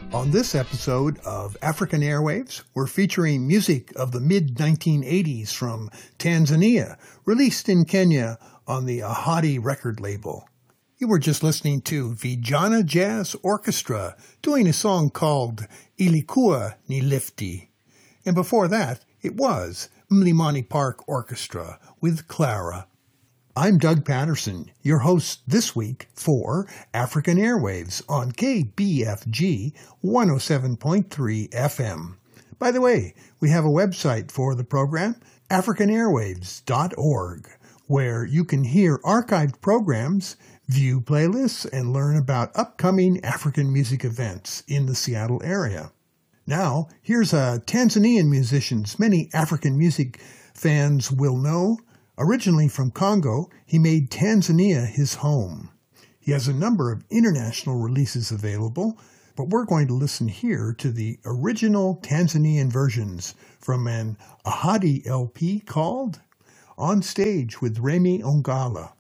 On this episode of African Airwaves, we're featuring music of the mid-1980s from Tanzania, released in Kenya on the Ahadi record label. You were just listening to Vijana Jazz Orchestra doing a song called Ilikuwa ni Lifti. And before that, it was Mlimani Park Orchestra with Clara. I'm Doug Patterson, your host this week for African Airwaves on KBFG 107.3 FM. By the way, we have a website for the program, africanairwaves.org, where you can hear archived programs, view playlists, and learn about upcoming African music events in the Seattle area. Now, here's a Tanzanian musician many African music fans will know. Originally from Congo, he made Tanzania his home. He has a number of international releases available, but we're going to listen here to the original Tanzanian versions from an Ahadi LP called On Stage with Remy Ongala.